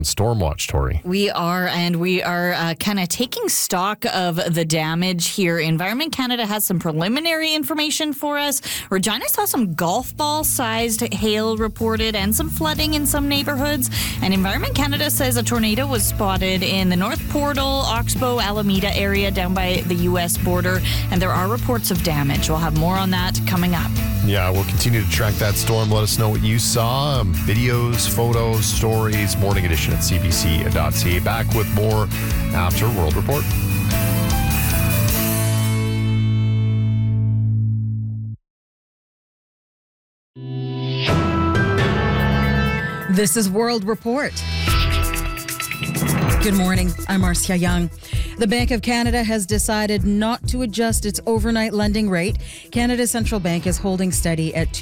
Stormwatch, Tori. We are kind of taking stock of the damage here. Environment Canada has some preliminary information for us. Regina saw some golf ball-sized hail reported and some flooding in some neighborhoods. And Environment Canada says a tornado was spotted in the North Portal, Oxbow, Alameda area down by the U.S. border. And there are reports of damage. We'll have more on that coming up. Yeah, we'll continue to track that storm. Let us know what you saw. Videos, photos, stories. Morning edition at cbc.ca. Back with more after World Report. This is World Report. Good morning. I'm Marcia Young. The Bank of Canada has decided not to adjust its overnight lending rate. Canada's central bank is holding steady at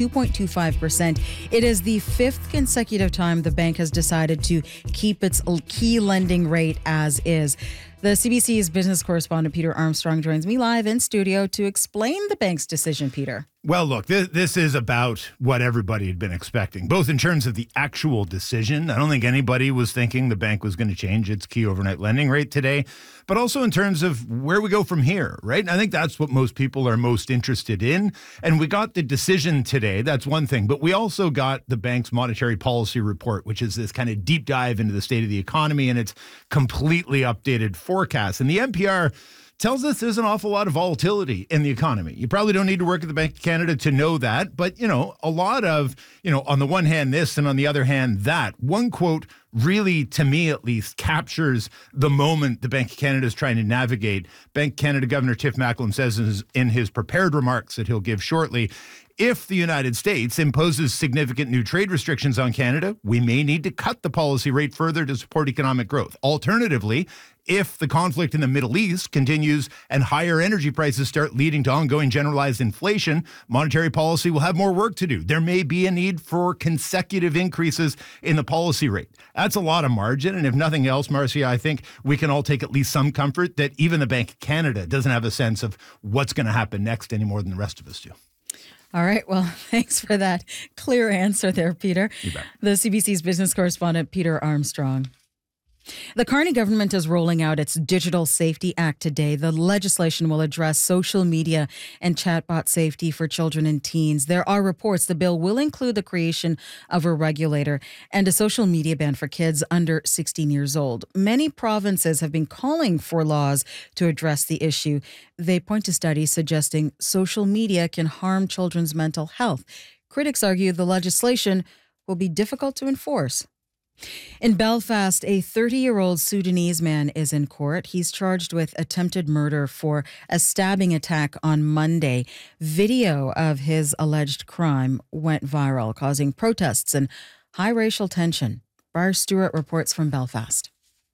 2.25%. It is the fifth consecutive time the bank has decided to keep its key lending rate as is. The CBC's business correspondent Peter Armstrong joins me live in studio to explain the bank's decision, Peter. Well, look, this is about what everybody had been expecting, both in terms of the actual decision. I don't think anybody was thinking the bank was going to change its key overnight lending rate today, but also in terms of where we go from here, right? And I think that's what most people are most interested in. And we got the decision today. That's one thing. But we also got the bank's monetary policy report, which is this kind of deep dive into the state of the economy and its completely updated forecast. And the NPR tells us there's an awful lot of volatility in the economy. You probably don't need to work at the Bank of Canada to know that, but, a lot of, on the one hand this and on the other hand that. One quote really, to me at least, captures the moment the Bank of Canada is trying to navigate. Bank of Canada Governor Tiff Macklem says in his prepared remarks that he'll give shortly, if the United States imposes significant new trade restrictions on Canada, we may need to cut the policy rate further to support economic growth. Alternatively, if the conflict in the Middle East continues and higher energy prices start leading to ongoing generalized inflation, monetary policy will have more work to do. There may be a need for consecutive increases in the policy rate. That's a lot of margin. And if nothing else, Marcia, I think we can all take at least some comfort that even the Bank of Canada doesn't have a sense of what's going to happen next any more than the rest of us do. All right. Well, thanks for that clear answer there, Peter. You bet. The CBC's business correspondent, Peter Armstrong. The Carney government is rolling out its Digital Safety Act today. The legislation will address social media and chatbot safety for children and teens. There are reports the bill will include the creation of a regulator and a social media ban for kids under 16 years old. Many provinces have been calling for laws to address the issue. They point to studies suggesting social media can harm children's mental health. Critics argue the legislation will be difficult to enforce. In Belfast, a 30-year-old Sudanese man is in court. He's charged with attempted murder for a stabbing attack on Monday. Video of his alleged crime went viral, causing protests and high racial tension. Briar Stewart reports from Belfast.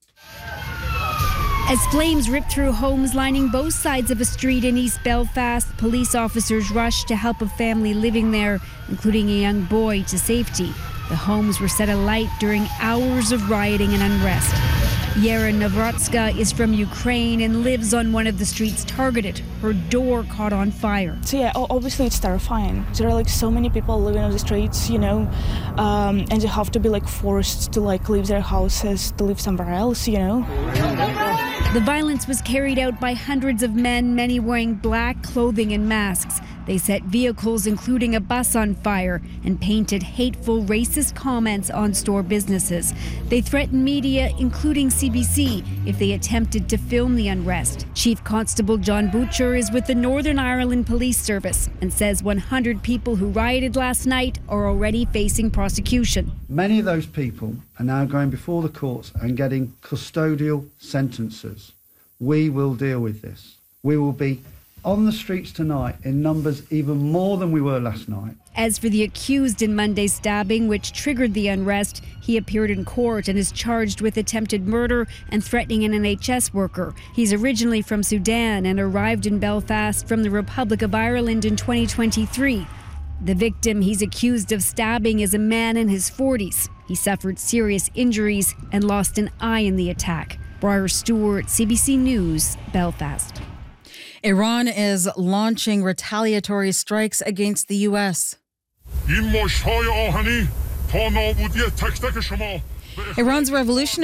As flames ripped through homes lining both sides of a street in East Belfast, police officers rushed to help a family living there, including a young boy, to safety. The homes were set alight during hours of rioting and unrest. Yera Navrotska is from Ukraine and lives on one of the streets targeted. Her door caught on fire. So yeah, obviously it's terrifying. There are so many people living on the streets, and they have to be forced to leave their houses to live somewhere else, The violence was carried out by hundreds of men, many wearing black clothing and masks. They set vehicles, including a bus, on fire and painted hateful, racist comments on store businesses. They threatened media, including CBC, if they attempted to film the unrest. Chief Constable John Butcher is with the Northern Ireland Police Service and says 100 people who rioted last night are already facing prosecution. Many of those people are now going before the courts and getting custodial sentences. We will deal with this. We will be on the streets tonight in numbers even more than we were last night. As for the accused in Monday's stabbing, which triggered the unrest, he appeared in court and is charged with attempted murder and threatening an NHS worker. He's originally from Sudan and arrived in Belfast from the Republic of Ireland in 2023. The victim he's accused of stabbing is a man in his 40s. He suffered serious injuries and lost an eye in the attack. Briar Stewart, CBC News, Belfast. Iran is launching retaliatory strikes against the U.S. Iran's revolutionary